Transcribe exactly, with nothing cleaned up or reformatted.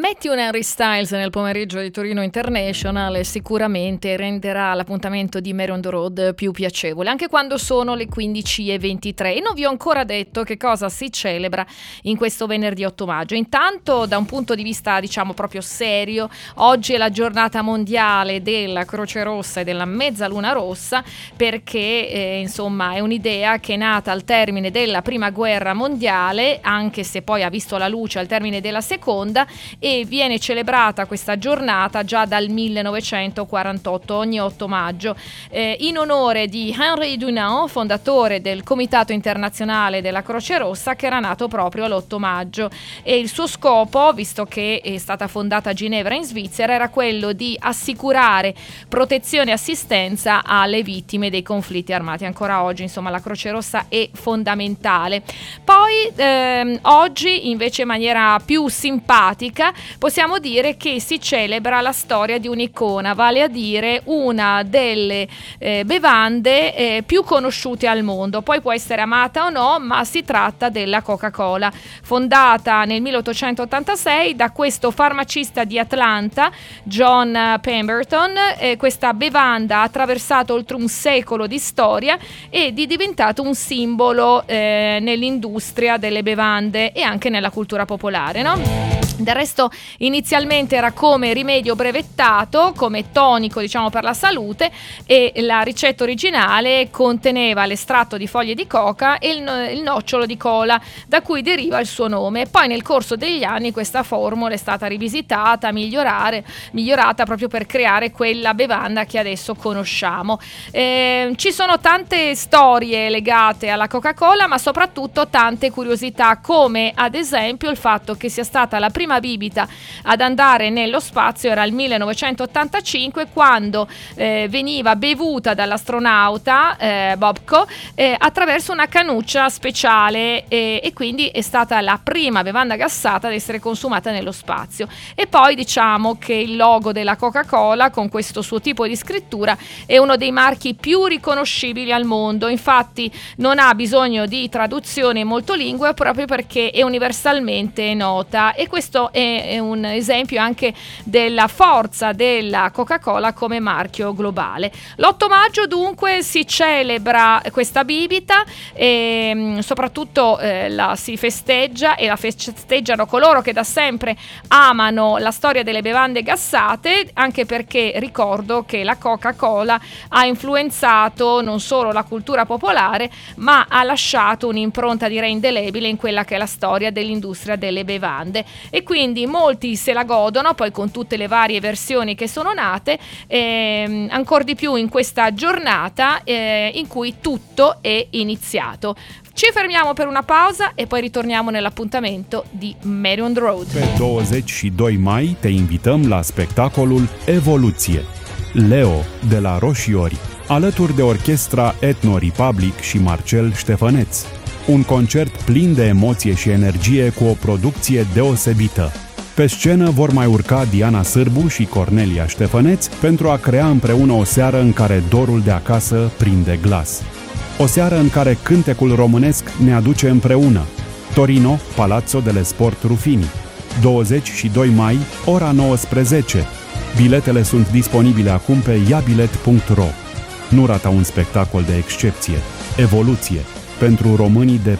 Metti un Harry Styles nel pomeriggio di Torino International sicuramente renderà l'appuntamento di Mary on the Road più piacevole, anche quando sono le quindici e ventitré. E non vi ho ancora detto che cosa si celebra in questo venerdì otto maggio. Intanto, da un punto di vista diciamo proprio serio, oggi è la giornata mondiale della Croce Rossa e della Mezzaluna Rossa, perché eh, insomma è un'idea che è nata al termine della prima guerra mondiale, anche se poi ha visto la luce al termine della seconda, e viene celebrata questa giornata già dal millenovecentoquarantotto, ogni otto maggio, eh, in onore di Henri Dunant, fondatore del Comitato Internazionale della Croce Rossa, che era nato proprio l'otto maggio. E il suo scopo, visto che è stata fondata a Ginevra in Svizzera, era quello di assicurare protezione e assistenza alle vittime dei conflitti armati. Ancora oggi, insomma, la Croce Rossa è fondamentale. Poi ehm, oggi, invece, in maniera più simpatica, possiamo dire che si celebra la storia di un'icona, vale a dire una delle eh, bevande eh, più conosciute al mondo. Poi può essere amata o no, ma si tratta della Coca-Cola, fondata nel milleottocentottantasei da questo farmacista di Atlanta, John Pemberton. Eh, questa bevanda ha attraversato oltre un secolo di storia ed è diventato un simbolo eh, nell'industria delle bevande e anche nella cultura popolare, no? Del resto inizialmente era come rimedio brevettato, come tonico diciamo per la salute, e la ricetta originale conteneva l'estratto di foglie di coca e il, no- il nocciolo di cola, da cui deriva il suo nome. Poi nel corso degli anni questa formula è stata rivisitata, migliorare, migliorata proprio per creare quella bevanda che adesso conosciamo. Eh, ci sono tante storie legate alla Coca-Cola, ma soprattutto tante curiosità, come ad esempio il fatto che sia stata la prima bibita ad andare nello spazio era il millenovecentottantacinque, quando eh, veniva bevuta dall'astronauta eh, Bobko eh, attraverso una cannuccia speciale, eh, e quindi è stata la prima bevanda gassata ad essere consumata nello spazio. E poi diciamo che il logo della Coca-Cola, con questo suo tipo di scrittura, è uno dei marchi più riconoscibili al mondo. Infatti non ha bisogno di traduzione in molte lingue, proprio perché è universalmente nota, e questo è un esempio anche della forza della Coca-Cola come marchio globale. L'otto maggio dunque si celebra questa bibita e soprattutto eh, la si festeggia, e la festeggiano coloro che da sempre amano la storia delle bevande gassate, anche perché ricordo che la Coca-Cola ha influenzato non solo la cultura popolare, ma ha lasciato un'impronta direi indelebile in quella che è la storia dell'industria delle bevande. E quindi molti se la godono, poi con tutte le varie versioni che sono nate, ehm, ancora di più in questa giornata eh, in cui tutto è iniziato. Ci fermiamo per una pausa e poi ritorniamo nell'appuntamento di Mary on the Road. Pe douăzeci și doi mai te invităm la spectacolul Evoluție. Leo de la Roșiori, alături de orchestra Ethno Republic și Marcel Ștefăneț. Un concert plin de emoție și energie, cu o producție deosebită. Pe scenă vor mai urca Diana Sârbu și Cornelia Ștefăneț pentru a crea împreună o seară în care dorul de acasă prinde glas. O seară în care cântecul românesc ne aduce împreună. Torino, Palazzo delle Sport Ruffini. douăzeci și doi mai, ora nouăsprezece. Biletele sunt disponibile acum pe iabilet punct ro. Nu rata un spectacol de excepție. Evoluție. Pentru românii de